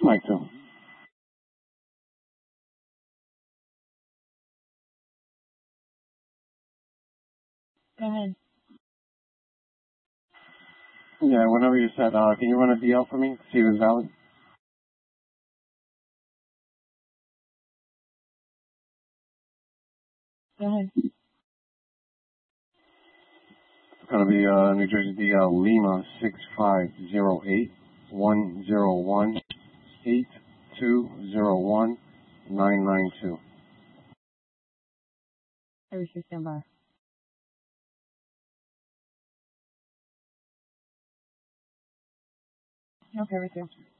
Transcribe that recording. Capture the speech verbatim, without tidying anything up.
Mike two. Go ahead. Yeah, whenever you said, uh, can you run a D L for me? See if it's valid. Go ahead. It's going to be uh, New Jersey D L Lima six five zero eight one zero one eight two zero one nine nine two. I wish you stand by. Okay, with you.